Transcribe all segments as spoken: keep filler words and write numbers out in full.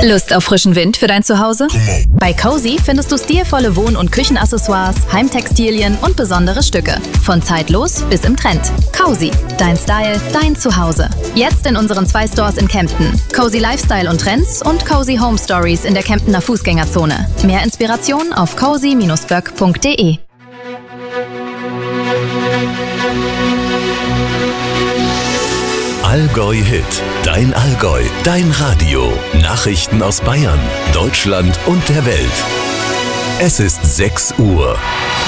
Lust auf frischen Wind für dein Zuhause? Bei Cozy findest du stilvolle Wohn- und Küchenaccessoires, Heimtextilien und besondere Stücke. Von zeitlos bis im Trend. Cozy, dein Style, dein Zuhause. Jetzt in unseren zwei Stores in Kempten. Cozy Lifestyle und Trends und Cozy Home Stories in der Kemptener Fußgängerzone. Mehr Inspiration auf cozy Bindestrich böck punkt de. Allgäu Hit, dein Allgäu, dein Radio. Nachrichten aus Bayern, Deutschland und der Welt. Es ist sechs Uhr.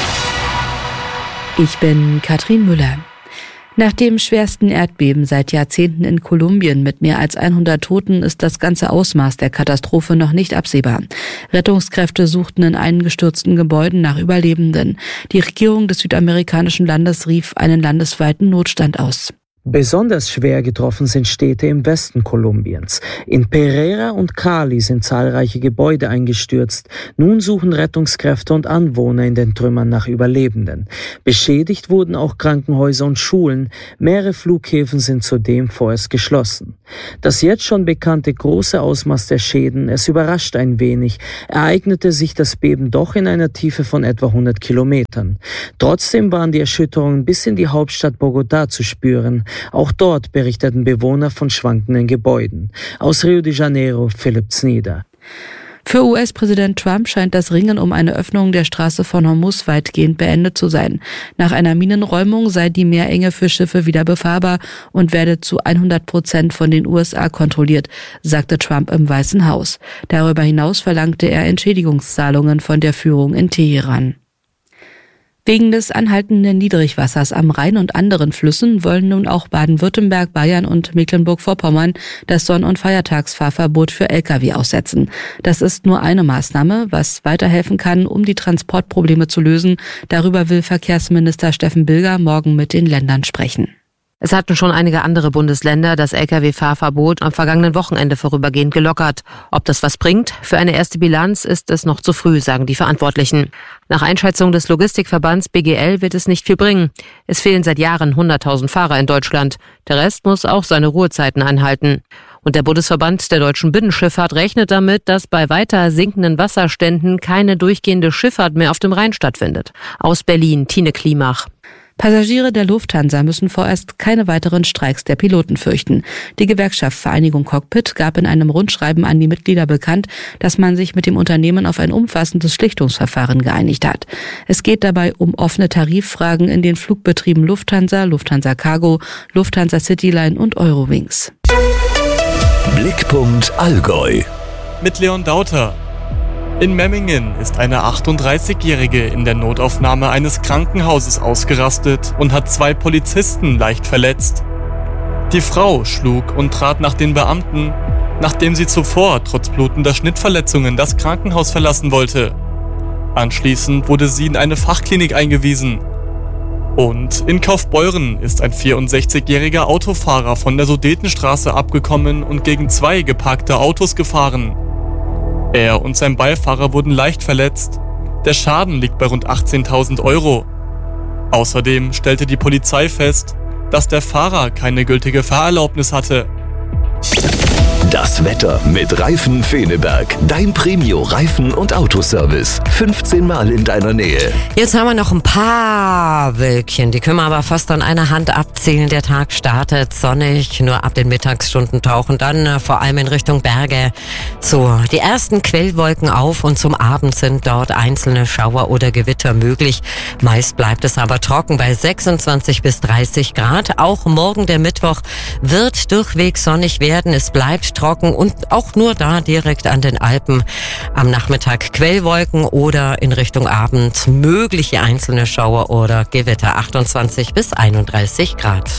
Ich bin Katrin Müller. Nach dem schwersten Erdbeben seit Jahrzehnten in Kolumbien mit mehr als hundert Toten ist das ganze Ausmaß der Katastrophe noch nicht absehbar. Rettungskräfte suchten in eingestürzten Gebäuden nach Überlebenden. Die Regierung des südamerikanischen Landes rief einen landesweiten Notstand aus. Besonders schwer getroffen sind Städte im Westen Kolumbiens. In Pereira und Cali sind zahlreiche Gebäude eingestürzt. Nun suchen Rettungskräfte und Anwohner in den Trümmern nach Überlebenden. Beschädigt wurden auch Krankenhäuser und Schulen. Mehrere Flughäfen sind zudem vorerst geschlossen. Das jetzt schon bekannte große Ausmaß der Schäden, es überrascht ein wenig, ereignete sich das Beben doch in einer Tiefe von etwa hundert Kilometern. Trotzdem waren die Erschütterungen bis in die Hauptstadt Bogotá zu spüren. Auch dort berichteten Bewohner von schwankenden Gebäuden. Aus Rio de Janeiro, Philipp Znieder. Für U S-Präsident Trump scheint das Ringen um eine Öffnung der Straße von Hormuz weitgehend beendet zu sein. Nach einer Minenräumung sei die Meerenge für Schiffe wieder befahrbar und werde zu hundert Prozent von den U S A kontrolliert, sagte Trump im Weißen Haus. Darüber hinaus verlangte er Entschädigungszahlungen von der Führung in Teheran. Wegen des anhaltenden Niedrigwassers am Rhein und anderen Flüssen wollen nun auch Baden-Württemberg, Bayern und Mecklenburg-Vorpommern das Sonn- und Feiertagsfahrverbot für L K W aussetzen. Das ist nur eine Maßnahme, was weiterhelfen kann, um die Transportprobleme zu lösen. Darüber will Verkehrsminister Steffen Bilger morgen mit den Ländern sprechen. Es hatten schon einige andere Bundesländer das L K W-Fahrverbot am vergangenen Wochenende vorübergehend gelockert. Ob das was bringt? Für eine erste Bilanz ist es noch zu früh, sagen die Verantwortlichen. Nach Einschätzung des Logistikverbands B G L wird es nicht viel bringen. Es fehlen seit Jahren hunderttausend Fahrer in Deutschland. Der Rest muss auch seine Ruhezeiten einhalten. Und der Bundesverband der deutschen Binnenschifffahrt rechnet damit, dass bei weiter sinkenden Wasserständen keine durchgehende Schifffahrt mehr auf dem Rhein stattfindet. Aus Berlin, Tine Klimach. Passagiere der Lufthansa müssen vorerst keine weiteren Streiks der Piloten fürchten. Die Gewerkschaft Vereinigung Cockpit gab in einem Rundschreiben an die Mitglieder bekannt, dass man sich mit dem Unternehmen auf ein umfassendes Schlichtungsverfahren geeinigt hat. Es geht dabei um offene Tariffragen in den Flugbetrieben Lufthansa, Lufthansa Cargo, Lufthansa Cityline und Eurowings. Blickpunkt Allgäu. Mit Leon Dauter. In Memmingen ist eine achtunddreißigjährige in der Notaufnahme eines Krankenhauses ausgerastet und hat zwei Polizisten leicht verletzt. Die Frau schlug und trat nach den Beamten, nachdem sie zuvor trotz blutender Schnittverletzungen das Krankenhaus verlassen wollte. Anschließend wurde sie in eine Fachklinik eingewiesen. Und in Kaufbeuren ist ein vierundsechzigjähriger Autofahrer von der Sudetenstraße abgekommen und gegen zwei geparkte Autos gefahren. Er und sein Beifahrer wurden leicht verletzt. Der Schaden liegt bei rund achtzehntausend Euro. Außerdem stellte die Polizei fest, dass der Fahrer keine gültige Fahrerlaubnis hatte. Das Wetter mit Reifen Feneberg. Dein Premio-Reifen- und Autoservice. fünfzehn Mal in deiner Nähe. Jetzt haben wir noch ein paar Wölkchen. Die können wir aber fast an einer Hand abzählen. Der Tag startet sonnig. Nur ab den Mittagsstunden tauchen dann äh, vor allem in Richtung Berge so die ersten Quellwolken auf. Und zum Abend sind dort einzelne Schauer oder Gewitter möglich. Meist bleibt es aber trocken bei sechsundzwanzig bis dreißig Grad. Auch morgen, der Mittwoch, wird durchwegs sonnig werden. Es bleibt trocken und auch nur da direkt an den Alpen. Am Nachmittag Quellwolken oder in Richtung Abend mögliche einzelne Schauer oder Gewitter. achtundzwanzig bis einunddreißig Grad.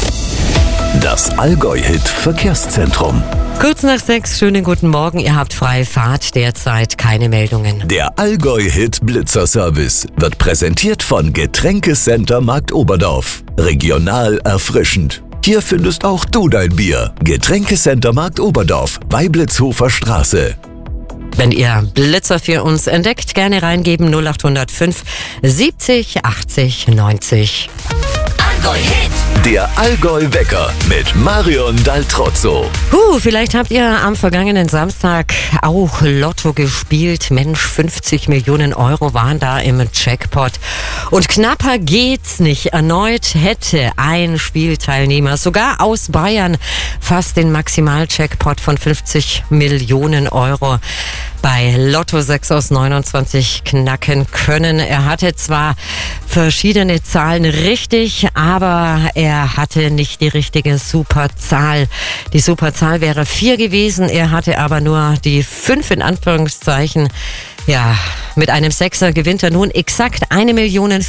Das Allgäu-Hit Verkehrszentrum. Kurz nach sechs, schönen guten Morgen. Ihr habt freie Fahrt, derzeit keine Meldungen. Der Allgäu-Hit Blitzerservice wird präsentiert von Getränkecenter Markt Oberdorf. Regional erfrischend. Hier findest auch du dein Bier. Getränkecenter Markt Oberdorf, Weiblitzhofer Straße. Wenn ihr Blitzer für uns entdeckt, gerne reingeben null acht null fünf siebzig achtzig neunzig. Allgäu-Hit. Der Allgäu-Wecker mit Marion Daltrozzo. Huh, vielleicht habt ihr am vergangenen Samstag auch Lotto gespielt. Mensch, fünfzig Millionen Euro waren da im Jackpot. Und knapper geht's nicht. Erneut hätte ein Spielteilnehmer, sogar aus Bayern, fast den Maximal-Jackpot von fünfzig Millionen Euro bei Lotto sechs aus neunundzwanzig knacken können. Er hatte zwar verschiedene Zahlen richtig, aber er hatte nicht die richtige Superzahl. Die Superzahl wäre vier gewesen, er hatte aber nur die fünf in Anführungszeichen. Ja, mit einem Sechser gewinnt er nun exakt eine Million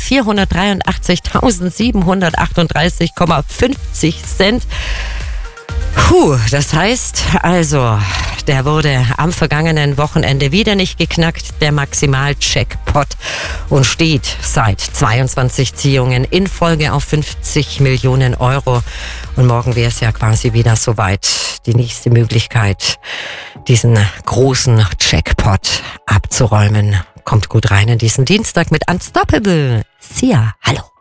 vierhundertdreiundachtzigtausendsiebenhundertachtunddreißig Komma fünfzig Cent. Puh, das heißt also, der wurde am vergangenen Wochenende wieder nicht geknackt, der Maximal-Jackpot, und steht seit zweiundzwanzig Ziehungen in Folge auf fünfzig Millionen Euro. Und morgen wäre es ja quasi wieder soweit. Die nächste Möglichkeit, diesen großen Jackpot abzuräumen. Kommt gut rein in diesen Dienstag mit Unstoppable. Sia, hallo.